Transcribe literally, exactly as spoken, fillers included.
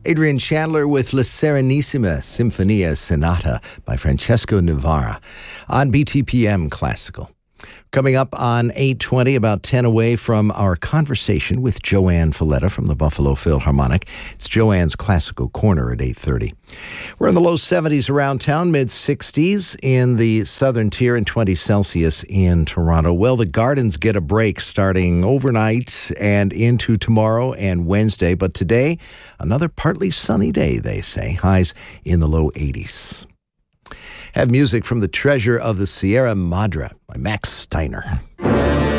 Adrian Chandler with La Serenissima Sinfonia Sonata by Francesco Navarra on B T P M Classical. Coming up on eight twenty, about ten away from our conversation with Joanne Falletta from the Buffalo Philharmonic. It's Joanne's Classical Corner at eight thirty. We're in the low seventies around town, mid sixties in the southern tier, and twenty Celsius in Toronto. Well, the gardens get a break starting overnight and into tomorrow and Wednesday. But today, another partly sunny day, they say. Highs in the low eighties. Have music from The Treasure of the Sierra Madre by Max Steiner.